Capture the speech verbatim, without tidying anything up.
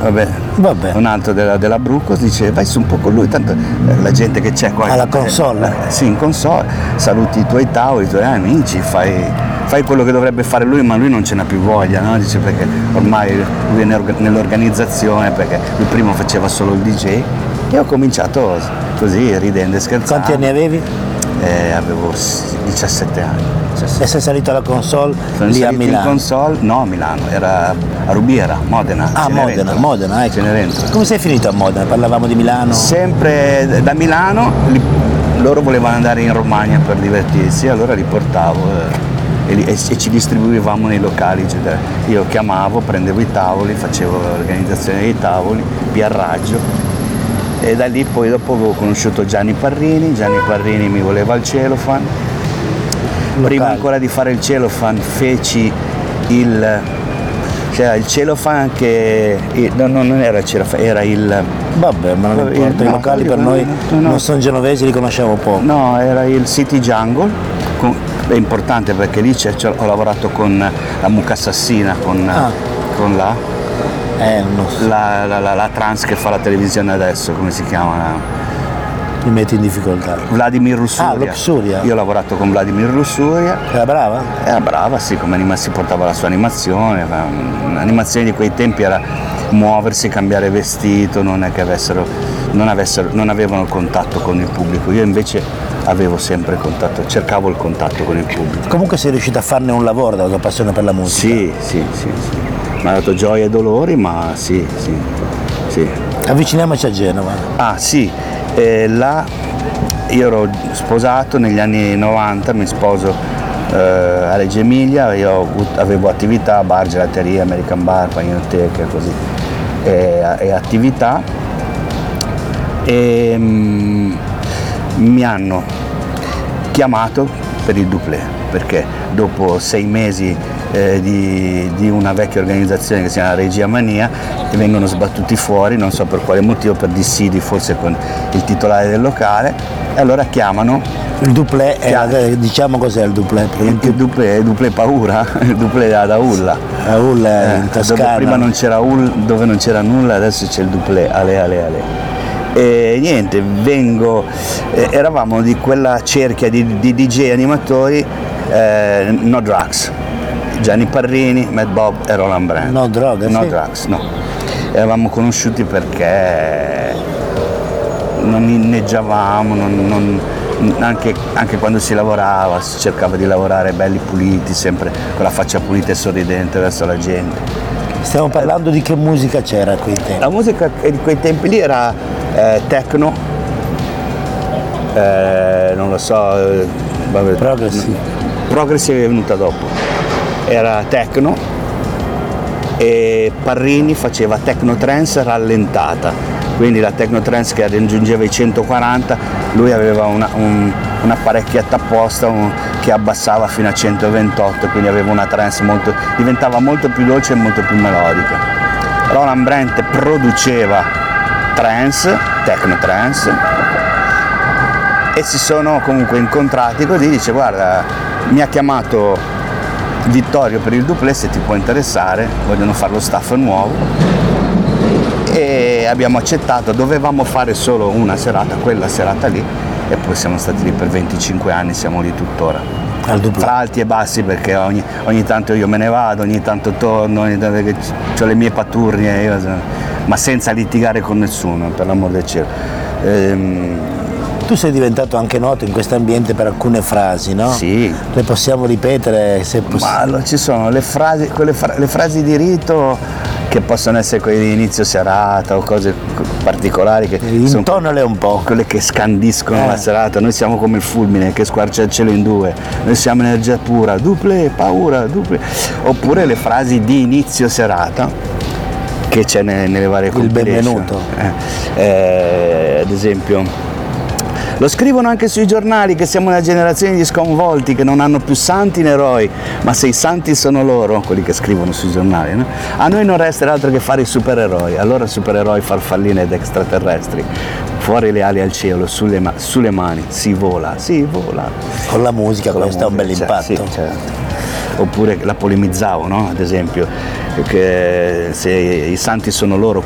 vabbè, Vabbè. un altro della, della Brucos dice vai su un po' con lui, tanto eh, la gente che c'è qua alla console, eh, sì, in console, saluti i tuoi tavoli, i tuoi amici, fai, fai quello che dovrebbe fare lui, ma lui non ce n'ha più voglia, no? Dice perché ormai lui è nell'organizzazione, perché lui prima faceva solo il D J e ho cominciato così ridendo e scherzando. Quanti anni avevi? Eh, avevo diciassette anni. diciassette. E sei salito alla console Sono lì a salito in Milano? console, no a Milano, era a Rubiera, Modena. Ah, Modena, Modena, ecco. Cenerentola. Come sei finito a Modena? Parlavamo di Milano? Sempre da Milano, li, loro volevano andare in Romagna per divertirsi, allora li portavo eh, e, li, e, e ci distribuivamo nei locali, eccetera. Io chiamavo, prendevo i tavoli, facevo l'organizzazione dei tavoli, via raggio. E da lì poi dopo avevo conosciuto Gianni Parrini, Gianni Parrini mi voleva il cellophane. Prima ancora di fare il cellophane feci il, c'era il cellophane che, no, no, non era il cellophane, era il... Vabbè, ma non importa, no, i locali per no, noi no, no. non sono genovesi, li conosciamo poco. No, era il City Jungle, con, è importante perché lì c'è, c'è, ho lavorato con la Mucca Assassina, con, ah. con la... Eh, non so. La, la, la, la trans che fa la televisione adesso, come si chiama? Mi metti in difficoltà. Vladimir Lussuria. Ah, Luxuria. Io ho lavorato con Vladimir Lussuria. Era brava? Era brava, sì, come anima, si portava la sua animazione. L'animazione di quei tempi era muoversi, cambiare vestito, non è che avessero, non, avessero, non avevano il contatto con il pubblico. Io invece avevo sempre il contatto, cercavo il contatto con il pubblico. Comunque sei riuscito a farne un lavoro dalla tua passione per la musica? Sì, sì, sì, sì. Mi ha dato gioia e dolori, ma sì, sì, sì. Avviciniamoci a Genova. Ah sì, eh, là io ero sposato negli anni novanta, mi sposo eh, a Reggio Emilia, io avevo attività, bar, gelateria, American Bar, paninoteca, così, e, e attività, e mm, mi hanno chiamato per il duplé, perché dopo sei mesi eh, di, di una vecchia organizzazione che si chiama Regia Mania, che vengono sbattuti fuori, non so per quale motivo, per dissidi forse con il titolare del locale, e allora chiamano. Il duplé, era, diciamo cos'è il duplé? Il, il duplé, il duplé paura, il duplé da, da Ulla. A Ulla eh, in Toscana. Dove prima non c'era Ulla, dove non c'era nulla, adesso c'è il duplé, ale ale ale. E niente, vengo, eh, eravamo di quella cerchia di, di D J animatori, eh, No Drugs, Gianni Parrini, Mad Bob e Roland Brand. No Drugs? No sì. Drugs, no. Eravamo conosciuti perché non inneggiavamo, non, non, anche, anche quando si lavorava si cercava di lavorare belli puliti, sempre con la faccia pulita e sorridente verso la gente. Stiamo parlando di che musica c'era a quei tempi? La musica di quei tempi lì era eh, techno, eh, non lo so, eh, vabbè, Progressive. Progressive è venuta dopo, era techno e Parrini faceva techno trance rallentata, quindi la techno trance che raggiungeva i centoquaranta, lui aveva una, un, un'apparecchietta apposta un, che abbassava fino a centoventotto, quindi aveva una trance molto, diventava molto più dolce e molto più melodica. Roland Brand produceva trance, techno trance, e si sono comunque incontrati così, dice guarda, mi ha chiamato Vittorio per il duplé, se ti può interessare, vogliono fare lo staff nuovo, e abbiamo accettato. Dovevamo fare solo una serata, quella serata lì, e poi siamo stati lì per venticinque anni, siamo lì tuttora. Al duplé. Tra alti e bassi, perché ogni, ogni tanto io me ne vado, ogni tanto torno, ogni tanto che ho le mie paturnie, io, ma senza litigare con nessuno, per l'amor del cielo. Ehm, Tu sei diventato anche noto in questo ambiente per alcune frasi, no? Sì. Le possiamo ripetere se possiamo? Ma allora, ci sono le frasi, quelle fra, le frasi di rito che possono essere quelle di inizio serata o cose particolari che intonale un po'. Quelle che scandiscono eh. la serata. Noi siamo come il fulmine che squarcia il cielo in due, noi siamo energia pura, duplé, paura, duplé. Oppure le frasi di inizio serata che c'è nelle, nelle varie compilation. Il benvenuto. Eh, eh, ad esempio, lo scrivono anche sui giornali che siamo una generazione di sconvolti che non hanno più santi né eroi, ma se i santi sono loro, quelli che scrivono sui giornali, no? A noi non resta altro che fare i supereroi, allora supereroi farfalline ed extraterrestri, fuori le ali al cielo, sulle, ma- sulle mani, si vola, si vola. Con la musica, Con la questo è un bel musica, impatto. sì, certo. Oppure la polemizzavo, no? Ad esempio, che se i santi sono loro,